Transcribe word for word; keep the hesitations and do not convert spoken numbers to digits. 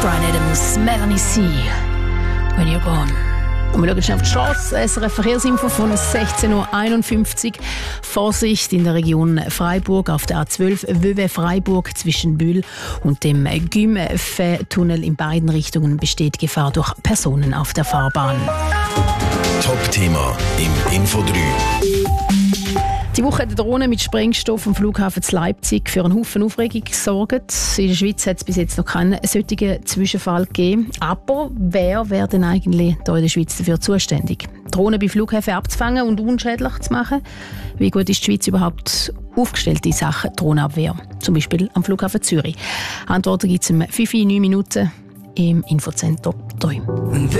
Bryan Adams, Melanie C. When You're Gone. Und wir schauen schnell auf die Straße. S R F Verkehrsinfo von sechzehn Uhr einundfünfzig. Vorsicht in der Region Freiburg auf der A zwölf Wöwe-Freiburg zwischen Bühl und dem Gümfe-Tunnel. In beiden Richtungen besteht Gefahr durch Personen auf der Fahrbahn. Top-Thema im Info drei. Die Woche hat die Drohne mit Sprengstoff am Flughafen zu Leipzig für einen Haufen Aufregung gesorgt. In der Schweiz hat es bis jetzt noch keinen solchen Zwischenfall gegeben. Aber wer wäre denn eigentlich hier in der Schweiz dafür zuständig, Drohnen bei Flughäfen abzufangen und unschädlich zu machen? Wie gut ist die Schweiz überhaupt aufgestellt in Sachen Drohnenabwehr? Zum Beispiel am Flughafen Zürich. Antworten gibt es in fünf bis neun Minuten im Infocenter drei.